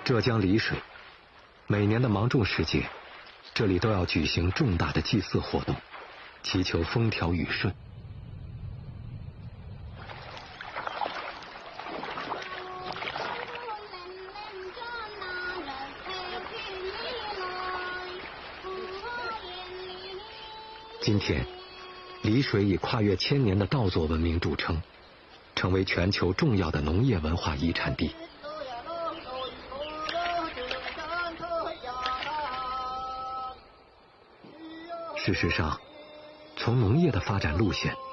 浙江丽水，每年的芒种时节，这里都要举行重大的祭祀活动，祈求风调雨顺。今天，丽水以跨越千年的稻作文明著称，成为全球重要的农业文化遗产地。事实上，从农业的发展路线